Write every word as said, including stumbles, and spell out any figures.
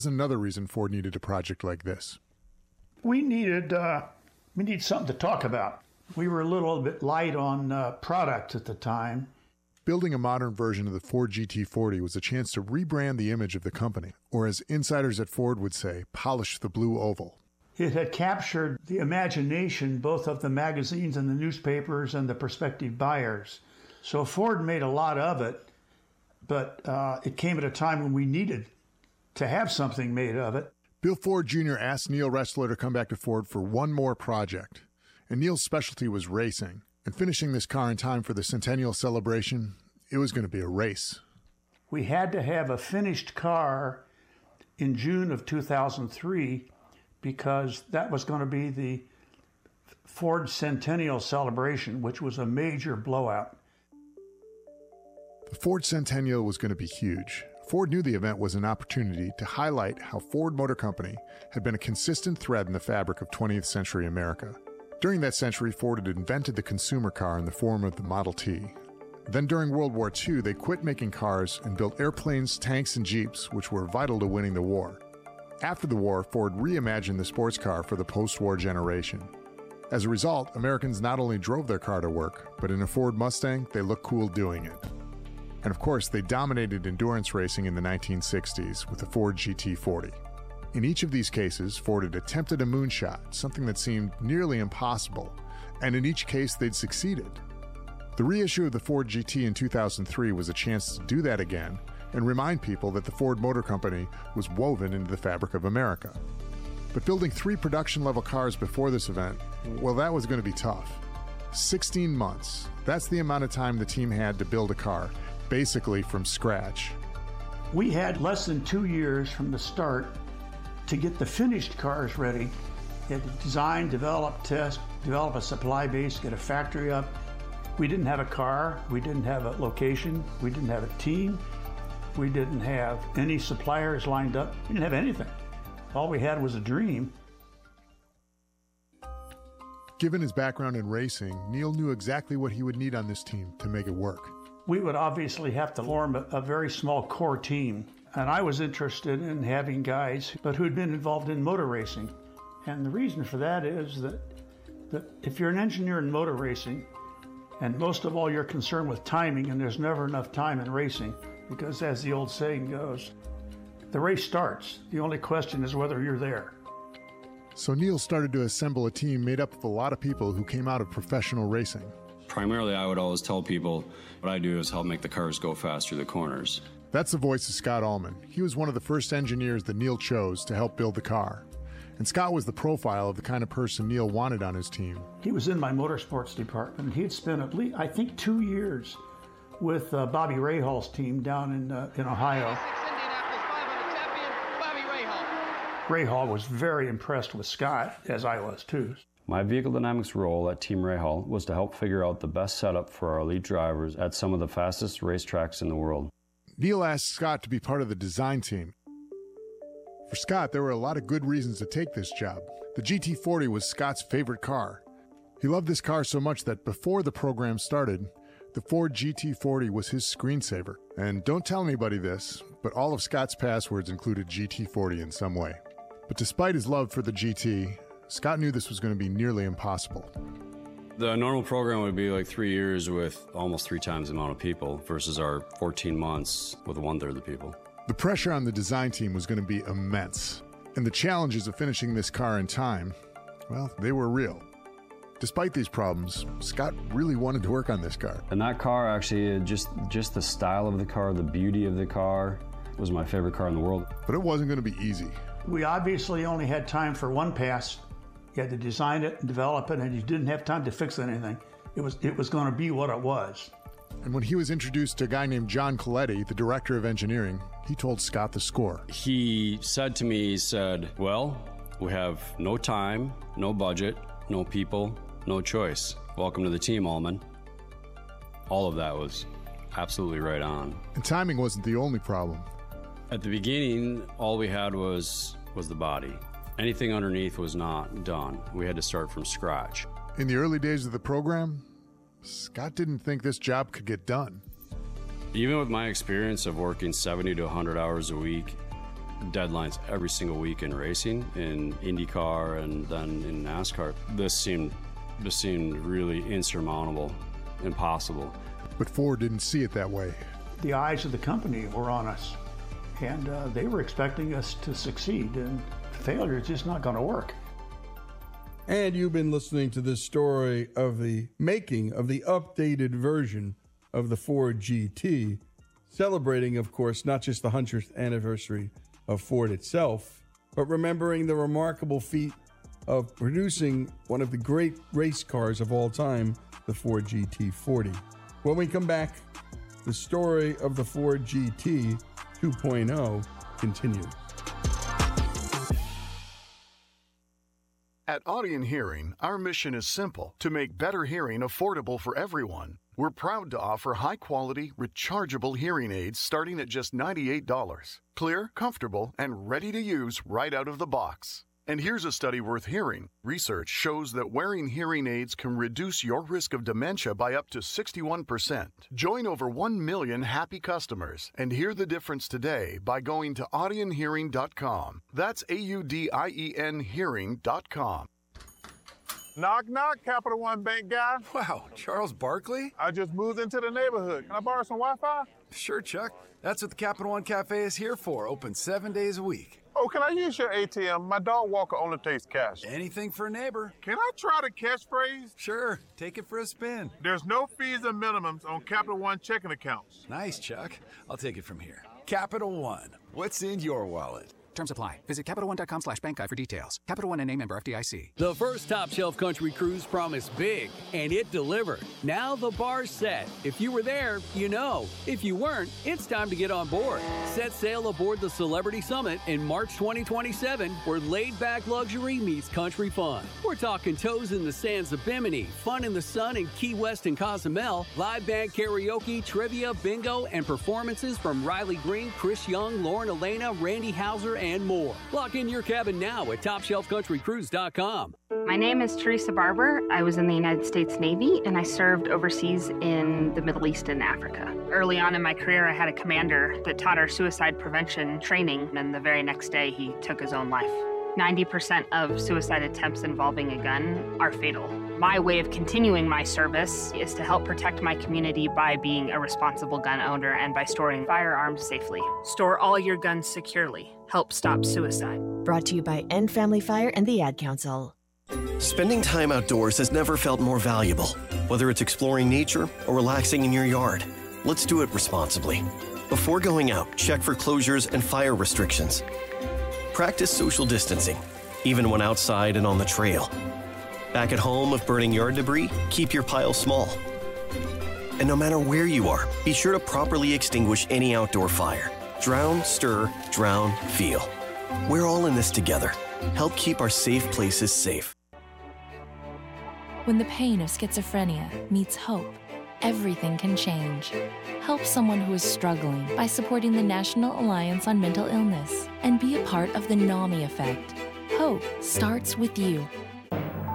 Another reason Ford needed a project like this. We needed, uh, we needed something to talk about. We were a little bit light on uh, product at the time. Building a modern version of the Ford G T forty was a chance to rebrand the image of the company, or as insiders at Ford would say, polish the blue oval. It had captured the imagination both of the magazines and the newspapers and the prospective buyers. So Ford made a lot of it, but uh, it came at a time when we needed to have something made of it. Bill Ford Junior asked Neil Restler to come back to Ford for one more project. And Neil's specialty was racing. And finishing this car in time for the centennial celebration, it was going to be a race. We had to have a finished car in June of two thousand three because that was going to be the Ford Centennial celebration, which was a major blowout. The Ford Centennial was going to be huge. Ford knew the event was an opportunity to highlight how Ford Motor Company had been a consistent thread in the fabric of twentieth century America. During that century, Ford had invented the consumer car in the form of the Model T. Then during World War Two, they quit making cars and built airplanes, tanks, and jeeps, which were vital to winning the war. After the war, Ford reimagined the sports car for the post-war generation. As a result, Americans not only drove their car to work, but in a Ford Mustang, they looked cool doing it. And of course, they dominated endurance racing in the nineteen sixties with the Ford G T forty. In each of these cases, Ford had attempted a moonshot, something that seemed nearly impossible, and in each case they'd succeeded. The reissue of the Ford G T in two thousand three was a chance to do that again and remind people that the Ford Motor Company was woven into the fabric of America. But building three production-level cars before this event, well, that was going to be tough. sixteen months, that's the amount of time the team had to build a car, basically from scratch. We had less than two years from the start to get the finished cars ready. We had to design, develop, test, develop a supply base, get a factory up. We didn't have a car, we didn't have a location, we didn't have a team, we didn't have any suppliers lined up, we didn't have anything. All we had was a dream. Given his background in racing, Neil knew exactly what he would need on this team to make it work. We would obviously have to form a, a very small core team. And I was interested in having guys, but who'd been involved in motor racing. And the reason for that is that, that if you're an engineer in motor racing, and most of all you're concerned with timing, and there's never enough time in racing, because as the old saying goes, the race starts. The only question is whether you're there. So Neil started to assemble a team made up of a lot of people who came out of professional racing. Primarily, I would always tell people what I do is help make the cars go fast through the corners. That's the voice of Scott Allman. He was one of the first engineers that Neil chose to help build the car. And Scott was the profile of the kind of person Neil wanted on his team. He was in my motorsports department. He had spent at least, I think, two years with uh, Bobby Rahall's team down in, uh, in Ohio. Rahal was very impressed with Scott, as I was too. My vehicle dynamics role at Team Rahal was to help figure out the best setup for our elite drivers at some of the fastest racetracks in the world. Neil asked Scott to be part of the design team. For Scott, there were a lot of good reasons to take this job. The G T forty was Scott's favorite car. He loved this car so much that before the program started, the Ford G T forty was his screensaver. And don't tell anybody this, but all of Scott's passwords included G T forty in some way. But despite his love for the G T, Scott knew this was going to be nearly impossible. The normal program would be like three years with almost three times the amount of people versus our fourteen months with one-third of the people. The pressure on the design team was going to be immense. And the challenges of finishing this car in time, well, they were real. Despite these problems, Scott really wanted to work on this car. And that car actually, just, just the style of the car, the beauty of the car, was my favorite car in the world. But it wasn't going to be easy. We obviously only had time for one pass. You had to design it and develop it, and you didn't have time to fix anything. It was, it was going to be what it was. And when he was introduced to a guy named John Coletti, the director of engineering, he told Scott the score. He said to me, he said, well, we have no time, no budget, no people, no choice. Welcome to the team, Allman. All of that was absolutely right on. And timing wasn't the only problem. At the beginning, all we had was, was the body. Anything underneath was not done. We had to start from scratch. In the early days of the program, Scott didn't think this job could get done. Even with my experience of working seventy to one hundred hours a week, deadlines every single week in racing, in IndyCar and then in NASCAR. This seemed, this seemed really insurmountable, impossible. But Ford didn't see it that way. The eyes of the company were on us, and uh, they were expecting us to succeed, and failure is just not going to work. And you've been listening to this story of the making of the updated version of the Ford G T, celebrating, of course, not just the hundredth anniversary of Ford itself, but remembering the remarkable feat of producing one of the great race cars of all time, the Ford G T forty. When we come back, the story of the Ford G T two point oh continues. At Audien Hearing, our mission is simple: to make better hearing affordable for everyone. We're proud to offer high-quality, rechargeable hearing aids starting at just ninety-eight dollars. Clear, comfortable, and ready to use right out of the box. And here's a study worth hearing. Research shows that wearing hearing aids can reduce your risk of dementia by up to sixty-one percent. Join over one million happy customers and hear the difference today by going to audien hearing dot com. That's A U D I E N hearing dot com. Knock, knock, Capital One Bank guy. Wow, Charles Barkley? I just moved into the neighborhood. Can I borrow some Wi-Fi? Sure, Chuck. That's what the Capital One Cafe is here for, open seven days a week. Oh, can I use your A T M? My dog walker only takes cash. Anything for a neighbor. Can I try the catchphrase? Sure, take it for a spin. There's no fees or minimums on Capital One checking accounts. Nice, Chuck. I'll take it from here. Capital One, what's in your wallet? Terms apply. Visit Capital One dot com slash bank guide for details. Capital One and a member F D I C. The first Top Shelf Country Cruise promised big, and it delivered. Now the bar's set. If you were there, you know. If you weren't, it's time to get on board. Set sail aboard the Celebrity Summit in March twenty twenty-seven, where laid-back luxury meets country fun. We're talking toes in the sands of Bimini, fun in the sun in Key West and Cozumel, live band karaoke, trivia, bingo, and performances from Riley Green, Chris Young, Lauren Elena, Randy Hauser, and more. Lock in your cabin now at top shelf country cruise dot com. My name is Teresa Barber. I was in the United States Navy, and I served overseas in the Middle East and Africa. Early on in my career, I had a commander that taught our suicide prevention training, and the very next day, he took his own life. ninety percent of suicide attempts involving a gun are fatal. My way of continuing my service is to help protect my community by being a responsible gun owner and by storing firearms safely. Store all your guns securely. Help stop suicide. Brought to you by End Family Fire and the Ad Council. Spending time outdoors has never felt more valuable. Whether it's exploring nature or relaxing in your yard, let's do it responsibly. Before going out, check for closures and fire restrictions. Practice social distancing, even when outside and on the trail. Back at home, if burning yard debris, keep your pile small. And no matter where you are, be sure to properly extinguish any outdoor fire. Drown, stir, drown, feel. We're all in this together. Help keep our safe places safe. When the pain of schizophrenia meets hope, everything can change. Help someone who is struggling by supporting the National Alliance on Mental Illness and be a part of the NAMI effect. Hope starts with you.